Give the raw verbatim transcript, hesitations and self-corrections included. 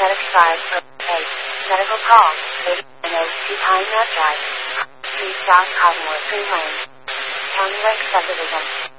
Medic five eight. Medical call. eighty-nine oh two Pine Nut Drive. Street South Cottonwood Green Lane. County Lake Subdivision.